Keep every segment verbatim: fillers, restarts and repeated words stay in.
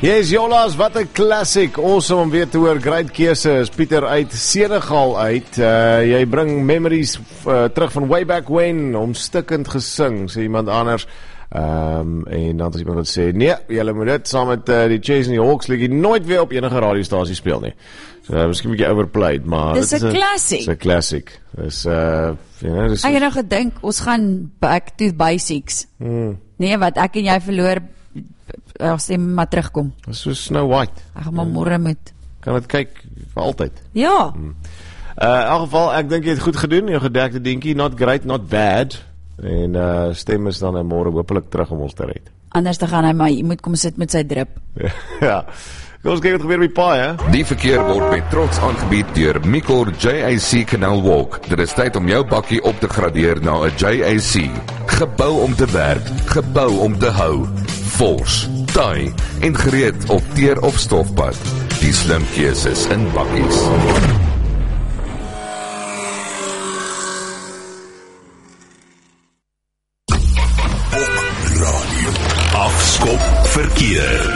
Yes, Jolas, wat 'n classic. Awesome om weer te hoor. Great keuse is Pieter uit Senegal uit. Uh, jy bring memories uh, terug van way back when, omstikkend gesing, sê iemand anders. Um, en dan as iemand wat sê, nee, julle moet dit saam met uh, die Chase en die Hawks liedjie nooit weer op enige radiostasie speel nie. So, uh, miskien 'n bietjie overplayed, maar dis 'n classic. Dis 'n classic. Dis uh, you know, dis. Ek het nou gedink ons gaan back to basics. Hmm. Nee, wat ek en jy verloor as jy maar terugkom. Dis so Snow White. Ek gaan maar môre moet. Kan dit kyk vir altyd. Ja. Hmm. Uh, in elk geval, ek dink jy het goed gedoen, jou gedekte dingetjie, not great, not bad. En uh, stem is dan môre hopelik terug om ons te red. Anders dan gaan hy maar, jy moet kom sit met sy drip. Ja. Kom ons kyk wat gebeur by Paai, hè? Die verkeer word met trots aangebied deur Micor J A C Canal Walk. Dit is tyd om jou bakkie op te gradeer na 'n J A C. Gebou om te werk, gebou om te hou. Fors, taai en gereed op teer of stofpad. Die slim keuses in bakkies. Afskop verkeer.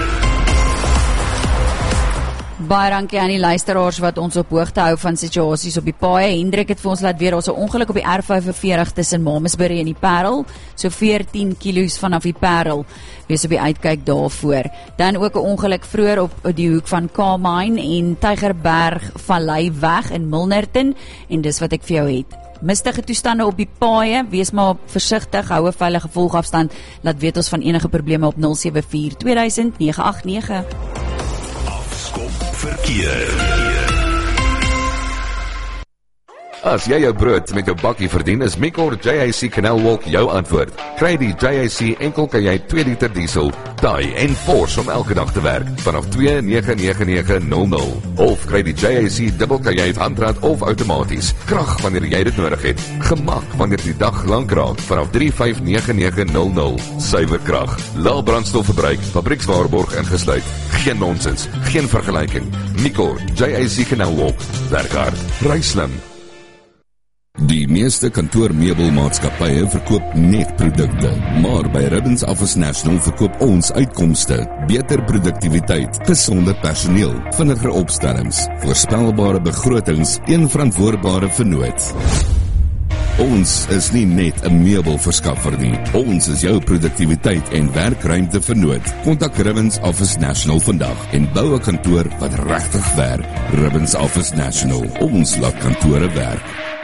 Baie dankie aan die luisteraars wat ons op hoogte hou van situasies op die paaie. Hendrik het vir ons laat weet, daar was 'n ongeluk op die R vyf en veertig tussen Mamasbury en die Parel, so veertien kilos vanaf die Parel. Wees op die uitkyk daarvoor. Dan ook 'n ongeluk vroeër op die hoek van Carmine en Tygerberg Vallei weg in Milnerton, en dis wat ek vir jou het. Mistige toestande op die paaie, wees maar versigtig, hou 'n veilige volgafstand. Laat weet ons van enige probleme op nul sewe vier twee duisend nege agt nege. Afskop verkeer. As jy jou brood met jou bakkie verdien, is Micor J A C Canal Walk jou antwoord. Kry die J A C enkel kan jy twee liter diesel, taai en fors om elke dag te werk, vanaf twee nege nege nege nul nul. Of kry die J A C dubbel kan jy het handrad of outomaties. Krag wanneer jy dit nodig het. Gemak wanneer die dag lank raak, vanaf drie vyf nege nege nul nul. Suiwer krag, lae brandstofverbruik, fabriekswaarborg ingesluit. Geen nonsens, geen vergelyking. Micor J A C Canal Walk. Werk hard, ry slim. Die meeste kantoormeubelmaatskappye verkoop net produkte, maar by Ribbons Office National verkoop ons uitkomste, beter produktiwiteit, gesonde personeel, vinniger opstellings, voorspelbare begrotings, een verantwoordbare vennoot. Ons is nie net 'n meubelverskaffer nie, ons is jou produktiwiteit en werkruimte vennoot. Kontak Ribbons Office National vandag en bou 'n kantoor wat regtig werk. Ribbons Office National, ons laat kantore werk.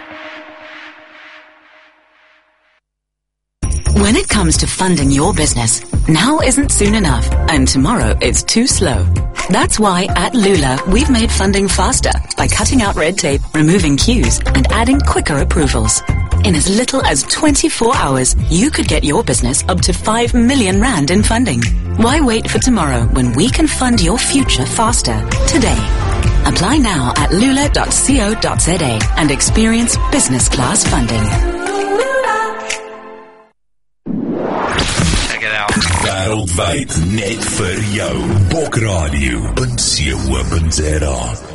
When it comes to funding your business, now isn't soon enough, and tomorrow is too slow. That's why at Lula, we've made funding faster by cutting out red tape, removing queues, and adding quicker approvals. In as little as twenty-four hours, you could get your business up to five million rand in funding. Why wait for tomorrow when we can fund your future faster today? Apply now at lula dot co dot za and experience business class funding. Wêreldwyd net vir jou. Bokradio punt co punt za